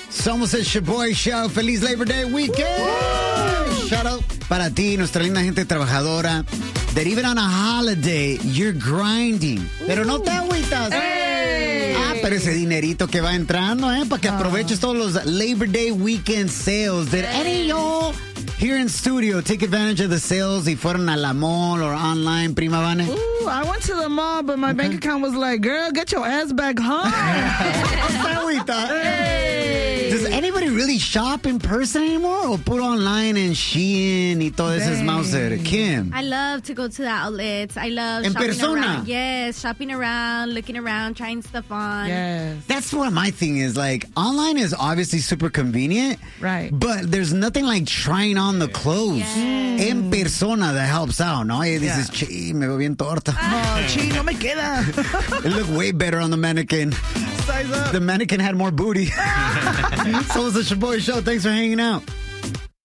Somos el Shaboy Show. Feliz Labor Day weekend. Shout out para ti, nuestra linda gente trabajadora. That even on a holiday, you're grinding. Pero no te agüitas. Pero ese dinerito que va entrando, para que aproveches todos los Labor Day weekend sales. Did any of y'all here in studio take advantage of the sales y fueron a la mall or online, Prima Vane? Ooh, I went to the mall, but my bank account was like, girl, get your ass back home. Does anybody really shop in person anymore? Or put online and Shein y todo ese Mauser? Kim? I love to go to the outlets. I love En shopping persona? around. Yes, shopping around, looking around, trying stuff on. Yes. That's what my thing is. Like, online is obviously super convenient. Right. But there's nothing like trying on the clothes. Yes. En persona that helps out, no? Y dices, chi, me veo bien torta. Oh, chi, no me queda. It looked way better on the mannequin. Size up. The mannequin had more booty. So it's the Shaboy Show. Thanks for hanging out.